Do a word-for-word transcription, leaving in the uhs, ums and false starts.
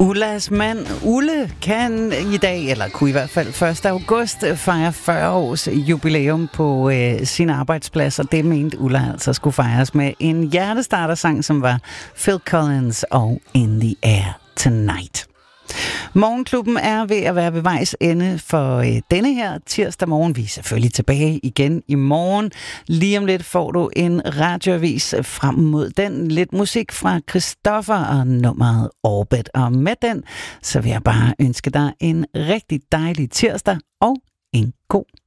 Ullas mand Ulle kan i dag, eller kunne i hvert fald første august, fejre fyrre års jubilæum på øh, sin arbejdsplads, og det mente Ulla altså skulle fejres med en hjertestartersang, som var Phil Collins og In the Air Tonight. Morgenklubben er ved at være ved vejs ende for øh, denne her tirsdag morgen. Vi er selvfølgelig tilbage igen i morgen. Lige om lidt får du en radioavis frem mod den. Lidt musik fra Christoffer og nummeret Orbit. Og med den, så vil jeg bare ønske dig en rigtig dejlig tirsdag og en god